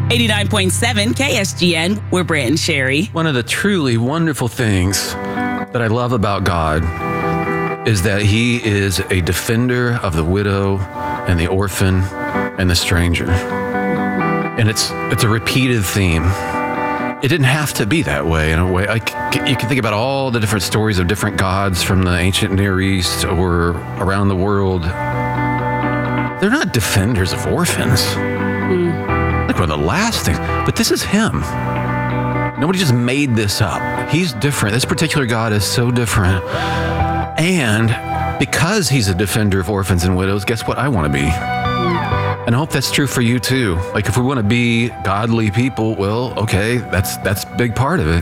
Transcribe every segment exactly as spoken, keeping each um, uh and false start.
eighty-nine point seven K S G N, we're Brant and Sherry. One of the truly wonderful things that I love about God is that he is a defender of the widow and the orphan and the stranger. And it's it's a repeated theme. It didn't have to be that way in a way. Like, you can think about all the different stories of different gods from the ancient Near East or around the world. They're not defenders of orphans. Mm. Like one of the last things. But this is him. Nobody just made this up. He's different. This particular God is so different. And because he's a defender of orphans and widows, guess what I want to be? And I hope that's true for you too. Like, if we want to be godly people, well, okay, that's that's a big part of it.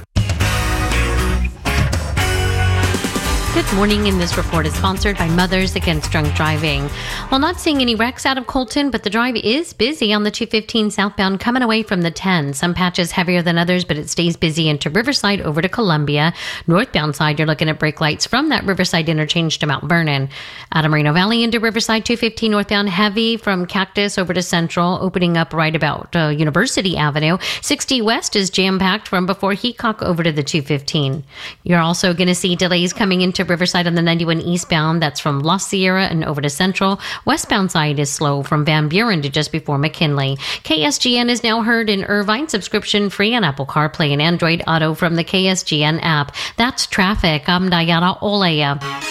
Good morning, and this report is sponsored by Mothers Against Drunk Driving. Well, not seeing any wrecks out of Colton, but the drive is busy on the two fifteen southbound coming away from the ten. Some patches heavier than others, but it stays busy into Riverside over to Columbia. Northbound side, you're looking at brake lights from that Riverside interchange to Mount Vernon. Out of Moreno Valley into Riverside, two fifteen northbound heavy from Cactus over to Central, opening up right about uh, University Avenue. sixty west is jam-packed from before Heacock over to the two fifteen. You're also going to see delays coming into Riverside on the ninety-one eastbound. That's from La Sierra and over to Central. Westbound side is slow from Van Buren to just before McKinley. K S G N is now heard in Irvine, subscription free on Apple CarPlay and Android Auto from the K S G N app. That's traffic. I'm Diana Olea.